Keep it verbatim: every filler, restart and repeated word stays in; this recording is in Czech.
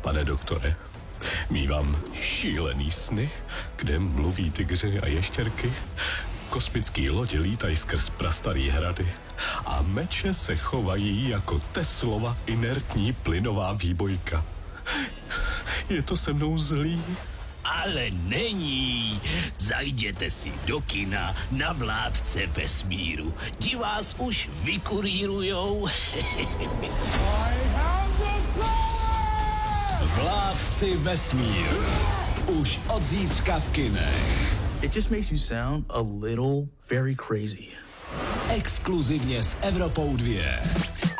Pane doktore, mívám šílený sny, kde mluví tygři a ještěrky, kosmický lodi lítají skrz prastarý hrady a meče se chovají jako Teslova inertní plynová výbojka. Je to se mnou zlý? Ale není. Zajděte si do kina na Vládce vesmíru. Ti vás už vykurírujou. Vládci vesmíru. Už od zítřka v kinech. It just makes you sound a little very crazy. Exkluzivně s Evropou dva.